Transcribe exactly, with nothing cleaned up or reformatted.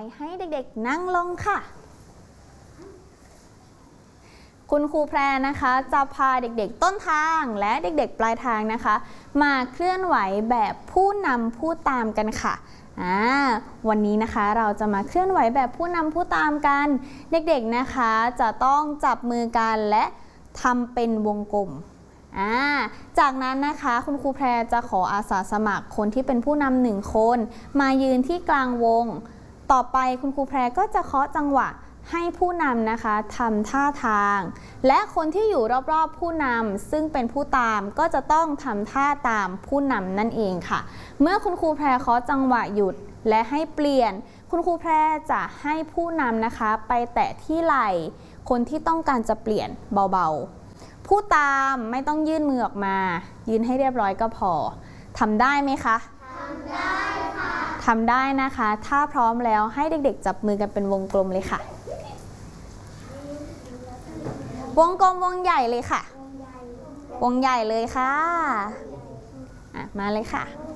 ให้เด็กๆนั่งลงค่ะคุณครูแพรนะคะจะพาเด็กๆต้นทางและเด็กๆปลายทางนะคะมาเคลื่อนไหวแบบผู้นำผู้ตามกันค่ะอ่าวันนี้นะคะเราจะมาเคลื่อนไหวแบบผู้นำผู้ตามกันเด็กๆนะคะจะต้องจับมือกันและทำเป็นวงกลมอ่าจากนั้นนะคะคุณครูแพรจะขออาสาสมัครคนที่เป็นผู้นำหนึ่งคนมายืนที่กลางวงต่อไปคุณครูแพรก็จะเคาะจังหวะให้ผู้นำนะคะทำท่าทางและคนที่อยู่รอบๆผู้นำซึ่งเป็นผู้ตามก็จะต้องทำท่าตามผู้นำนั่นเองค่ะเมื่อคุณครูแพรเคาะจังหวะหยุดและให้เปลี่ยนคุณครูแพรจะให้ผู้นำนะคะไปแตะที่ไหล่คนที่ต้องการจะเปลี่ยนเบาๆผู้ตามไม่ต้องยื่นมือออกมายืนให้เรียบร้อยก็พอทำได้ไหมคะทำได้ค่ะทำได้นะคะถ้าพร้อมแล้วให้เด็กๆจับมือกันเป็นวงกลมเลยค่ะวงกลมวงใหญ่เลยค่ะวงใหญ่เลยค่ะอ่ะมาเลยค่ะ